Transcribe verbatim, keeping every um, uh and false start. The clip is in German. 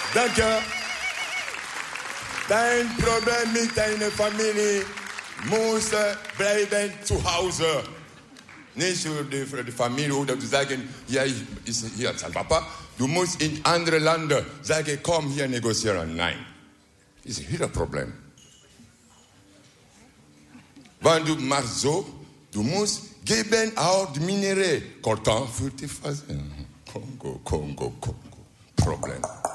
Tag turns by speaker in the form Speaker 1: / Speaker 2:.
Speaker 1: Danke. Dein Problem mit deiner Familie muss bleiben zu Hause. Nicht für die, für die Familie oder zu sagen, ja, ich ist hier als Papa. Du musst in andere Länder sagen, komm hier negozieren. Nein. Das ist hier ein Problem. Wenn du machst so, du musst geben auch die Minerais. Coltan für die Phase. Kongo, Kongo, Kongo. Problem.